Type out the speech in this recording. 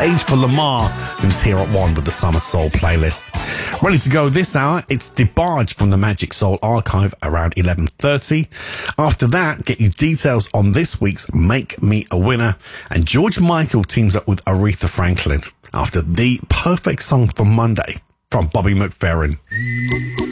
Stage for Lamar, who's here at 1 with the Summer Soul playlist. Ready to go this hour, it's DeBarge from the Magic Soul Archive around 11:30. After that, get you details on this week's Make Me a Winner. And George Michael teams up with Aretha Franklin after the perfect song for Monday from Bobby McFerrin.